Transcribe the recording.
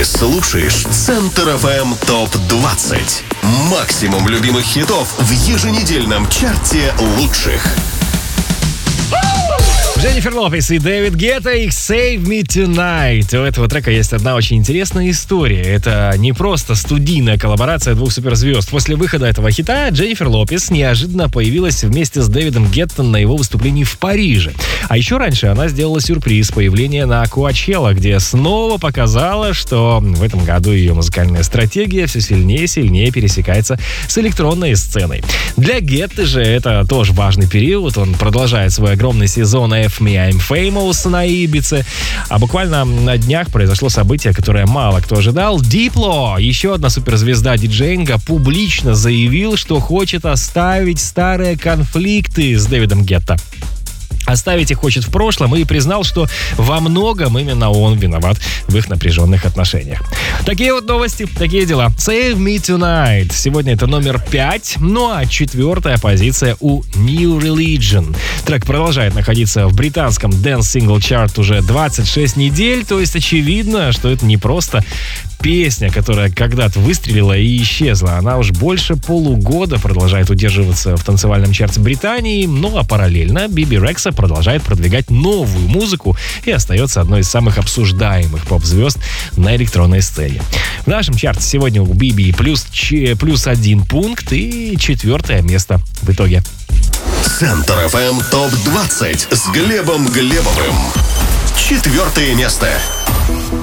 Ты слушаешь Центр FM ТОП-20. Максимум любимых хитов в еженедельном чарте лучших. Дженнифер Лопес и Дэвид Гетта, их «Save Me Tonight». У этого трека есть одна очень интересная история. Это не просто студийная коллаборация двух суперзвезд. После выхода этого хита Дженнифер Лопес неожиданно появилась вместе с Дэвидом Гетто на его выступлении в Париже. А еще раньше она сделала сюрприз появления на Coachella, где снова показала, что в этом году ее музыкальная стратегия все сильнее и сильнее пересекается с электронной сценой. Для Гетты же это тоже важный период. Он продолжает свой огромный сезон F Me I'm Famous на Ибице. А буквально на днях произошло событие, которое мало кто ожидал. Дипло, еще одна суперзвезда диджеинга, публично заявил, что хочет оставить старые конфликты с Дэвидом Гетто. Оставить их хочет в прошлом и признал, что во многом именно он виноват в их напряженных отношениях. Такие вот новости, такие дела. Save Me Tonight. Сегодня это номер 5, ну а 4-я позиция у New Religion. Трек продолжает находиться в британском Dance Single Chart уже 26 недель, то есть очевидно, что это не просто песня, которая когда-то выстрелила и исчезла. Она уж больше полугода продолжает удерживаться в танцевальном чарте Британии, ну а параллельно Биби Рекса продолжает продвигать новую музыку и остается одной из самых обсуждаемых поп-звезд на электронной сцене. В нашем чарте сегодня у Биби плюс 1 пункт и 4-е место в итоге. Центр FM ТОП-20 с Глебом Глебовым. 4-е место.